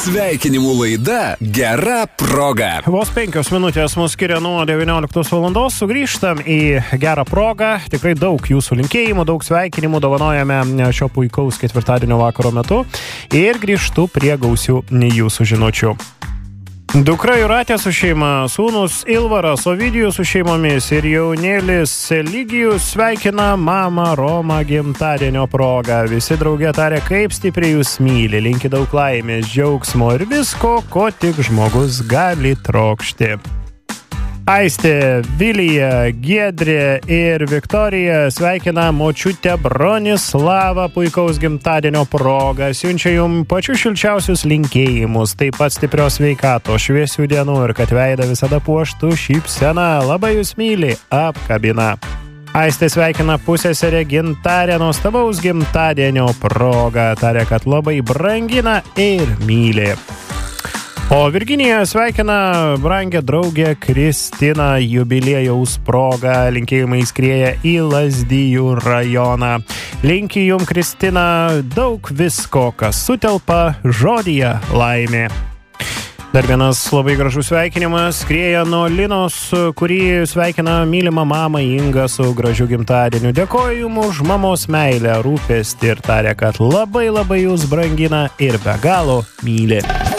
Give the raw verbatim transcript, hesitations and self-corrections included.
Sveikinimų laida Gera proga. Vos penkios minutės mus skiria nuo devynioliktos valandos. Sugrįžtam į Gerą progą. Tikrai daug jūsų linkėjimų, daug sveikinimų dovanojame šio puikaus ketvirtadienio vakaro metu. Ir grįžtu prie gausių jūsų žinučių. Dukra Jūratė su šeima, sūnus Ilvaras, Ovidijus su šeimomis ir jaunėlis Eligijus sveikina mamą Romą gimtadienio progą. Visi drauge tarė, kaip stipriai jūs myli, linki daug laimės, džiaugsmo ir visko, ko tik žmogus gali trokšti. Aistė, Vilija, Giedrė ir Viktorija sveikina močiutę Bronislavą puikaus gimtadienio progą. Siunčia jums pačius šilčiausius linkėjimus, taip pat stiprios sveikatos, šviesių dienų ir kad veidą visada puoštų šypsena. Labai jūs myli, apkabina. Aistė sveikina pusseserę Gintarę nuostabaus gimtadienio progą. Tarė, kad labai brangina ir myli. O Virginija sveikina brangę draugę Kristiną jubiliejaus progą. Linkėjimai skrieja į Lazdijų rajoną. Linki jum, Kristina, daug visko, kas sutelpa žodyje laimė. Dar vienas labai gražus sveikinimas skrieja nuo Linos, kurį sveikina mylimą mamą Ingą su gražiu gimtadieniu. Dėkoju jums už mamos meilę, rūpestį ir tarė, kad labai labai jūs brangina ir be galo myli.